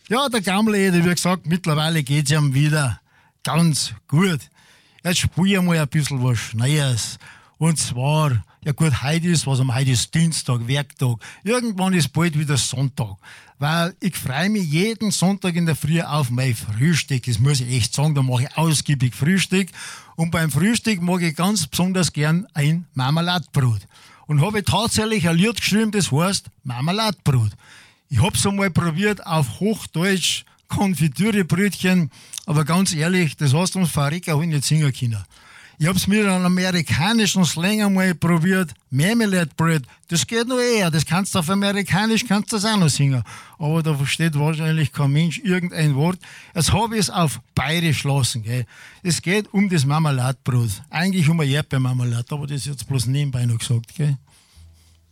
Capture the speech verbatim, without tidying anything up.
Ja, der Gammel, wie gesagt, mittlerweile geht's ihm wieder ganz gut. Jetzt spiele ich mal ein bisschen was Neues. Und zwar, ja gut, heute ist, was am heute ist Dienstag, Werktag. Irgendwann ist bald wieder Sonntag. Weil ich freue mich jeden Sonntag in der Früh auf mein Frühstück. Das muss ich echt sagen, da mache ich ausgiebig Frühstück. Und beim Frühstück mag ich ganz besonders gern ein Marmeladbrot. Und habe tatsächlich ein Lied geschrieben, das heißt Marmeladbrot. Ich hab's einmal probiert auf Hochdeutsch, Konfitürebrötchen, aber ganz ehrlich, das hast du uns Farika halt nicht singen können. Ich hab's mit einem amerikanischen Slang einmal probiert, Marmalade Bread, das geht noch eher, das kannst du auf amerikanisch, kannst du das auch noch singen. Aber da versteht wahrscheinlich kein Mensch irgendein Wort. Jetzt habe ich es auf bayerisch lassen, gell. Es geht um das Marmeladbrot. Eigentlich um ein Erdbeermarmelade, aber das ist jetzt bloß nebenbei noch gesagt, gell.